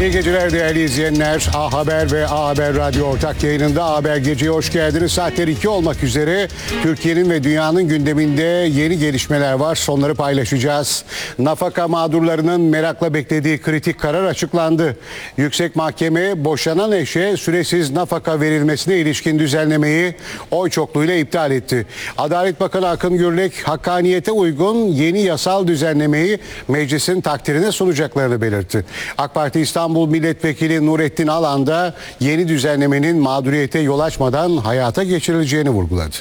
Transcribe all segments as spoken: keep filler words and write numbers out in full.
İyi geceler değerli izleyenler. A Haber ve A Haber Radyo ortak yayınında A Haber Gece'ye hoş geldiniz. Saatler iki olmak üzere Türkiye'nin ve dünyanın gündeminde yeni gelişmeler var. Onları paylaşacağız. Nafaka mağdurlarının merakla beklediği kritik karar açıklandı. Yüksek Mahkeme boşanan eşe süresiz nafaka verilmesine ilişkin düzenlemeyi oy çokluğuyla iptal etti. Adalet Bakanı Akın Gürlek, hakkaniyete uygun yeni yasal düzenlemeyi meclisin takdirine sunacaklarını belirtti. AK Parti İstanbul Milletvekili Nurettin Alan da yeni düzenlemenin mağduriyete yol açmadan hayata geçirileceğini vurguladı.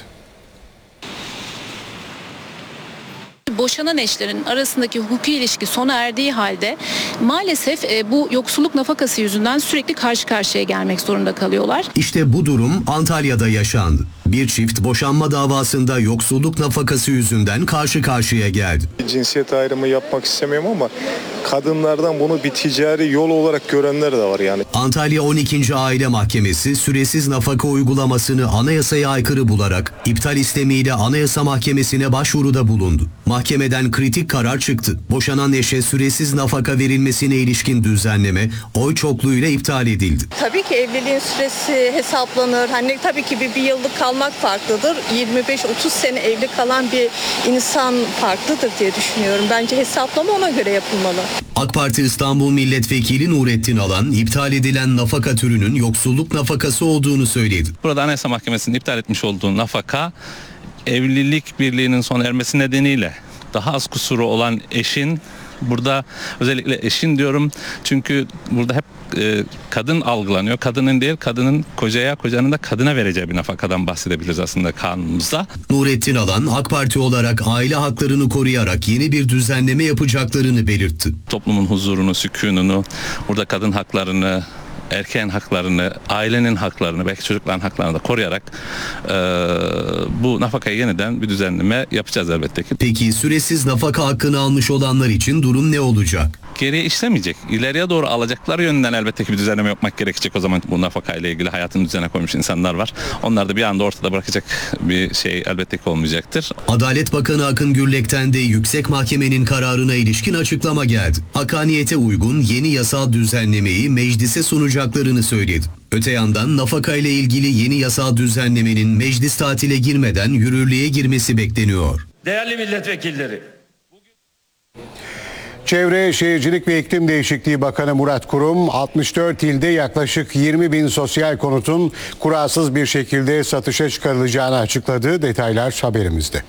Boşanan eşlerin arasındaki hukuki ilişki sona erdiği halde maalesef e, bu yoksulluk nafakası yüzünden sürekli karşı karşıya gelmek zorunda kalıyorlar. İşte bu durum Antalya'da yaşandı. Bir çift boşanma davasında yoksulluk nafakası yüzünden karşı karşıya geldi. Cinsiyet ayrımı yapmak istemiyorum ama kadınlardan bunu bir ticari yol olarak görenler de var yani. Antalya on ikinci Aile Mahkemesi süresiz nafaka uygulamasını anayasaya aykırı bularak iptal istemiyle Anayasa Mahkemesi'ne başvuruda bulundu. Mahkemeden kritik karar çıktı. Boşanan eşe süresiz nafaka verilmesine ilişkin düzenleme oy çokluğuyla iptal edildi. Tabii ki evliliğin süresi hesaplanır. Hani tabii ki bir, bir yıllık kalmak farklıdır. yirmi beş otuz sene evli kalan bir insan farklıdır diye düşünüyorum. Bence hesaplama ona göre yapılmalı. AK Parti İstanbul Milletvekili Nurettin Alan, iptal edilen nafaka türünün yoksulluk nafakası olduğunu söyledi. Burada Anayasa Mahkemesi'nin iptal etmiş olduğu nafaka, evlilik birliğinin sona ermesi nedeniyle daha az kusuru olan eşin, burada özellikle eşin diyorum çünkü burada hep e, kadın algılanıyor. Kadının değil, kadının kocaya, kocanın da kadına vereceği bir nafakadan bahsedebiliriz aslında kanunumuzda. Nurettin Alan, AK Parti olarak aile haklarını koruyarak yeni bir düzenleme yapacaklarını belirtti. Toplumun huzurunu, sükununu, burada kadın haklarını, erkeğin haklarını, ailenin haklarını, belki çocukların haklarını da koruyarak e, bu nafakayı yeniden bir düzenleme yapacağız elbette ki. Peki süresiz nafaka hakkını almış olanlar için durum ne olacak? Geriye işlemeyecek. İleriye doğru alacaklar yönünden elbette ki bir düzenleme yapmak gerekecek. O zaman bu nafakayla ilgili hayatını düzene koymuş insanlar var. Onlar da bir anda ortada bırakacak bir şey elbette ki olmayacaktır. Adalet Bakanı Akın Gürlek'ten de Yüksek Mahkemenin kararına ilişkin açıklama geldi. Hakkaniyete uygun yeni yasal düzenlemeyi meclise sunacaklarını söyledi. Öte yandan nafaka ile ilgili yeni yasal düzenlemenin meclis tatile girmeden yürürlüğe girmesi bekleniyor. Değerli milletvekilleri. Çevre, Şehircilik ve İklim Değişikliği Bakanı Murat Kurum, altmış dört ilde yaklaşık yirmi bin sosyal konutun kuralsız bir şekilde satışa çıkarılacağını açıkladı. Detaylar haberimizde.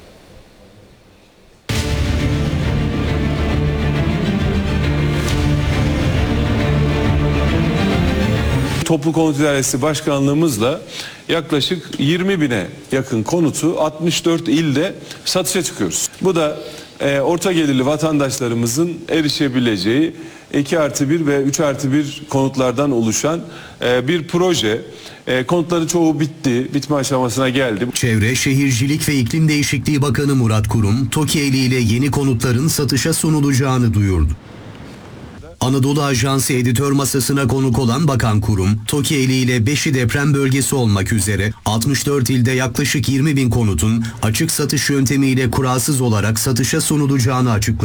Toplu Konut İdaresi Başkanlığımızla yaklaşık yirmi bine yakın konutu altmış dört ilde satışa çıkıyoruz. Bu da e, orta gelirli vatandaşlarımızın erişebileceği iki artı bir ve üç artı bir konutlardan oluşan e, bir proje. E, konutların çoğu bitti, bitme aşamasına geldi. Çevre, Şehircilik ve İklim Değişikliği Bakanı Murat Kurum, TOKİ ile yeni konutların satışa sunulacağını duyurdu. Anadolu Ajansı editör masasına konuk olan Bakan Kurum, TOKİ ile beşi deprem bölgesi olmak üzere altmış dört ilde yaklaşık yirmi bin konutun açık satış yöntemiyle kuralsız olarak satışa sunulacağını açıkladı.